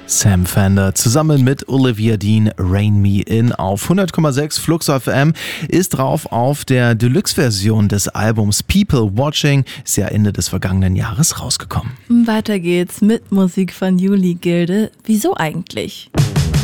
Sam Fender zusammen mit Olivia Dean, Rain Me In auf 100,6 Flux FM ist drauf auf der Deluxe-Version des Albums People Watching, ist ja Ende des vergangenen Jahres rausgekommen. Weiter geht's mit Musik von Juli Gilde. Wieso eigentlich?